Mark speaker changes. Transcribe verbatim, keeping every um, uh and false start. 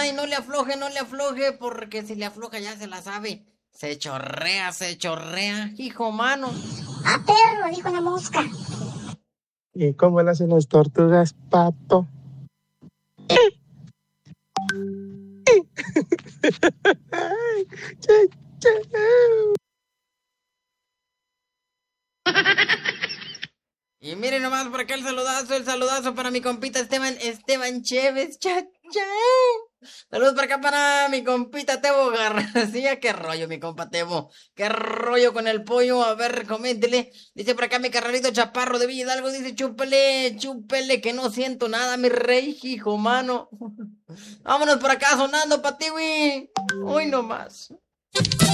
Speaker 1: Ay, no le afloje, no le afloje, porque si le afloja ya se la sabe. Se chorrea, se chorrea, hijo mano.
Speaker 2: ¡Ah, perro! Dijo la mosca.
Speaker 3: ¿Y cómo le hacen las tortugas, pato?
Speaker 1: Y miren nomás por acá el saludazo, el saludazo para mi compita Esteban, Esteban Chévez, cha, cha. Saludos por acá para mi compita Tebo García. Qué rollo, mi compa Tebo. Qué rollo con el pollo. A ver, coméntele. Dice por acá mi carrerito Chaparro de Villa Hidalgo. Dice, chúpele, chúpele, que no siento nada, mi rey, hijo, mano. Vámonos por acá sonando, patiwi. Hoy nomás.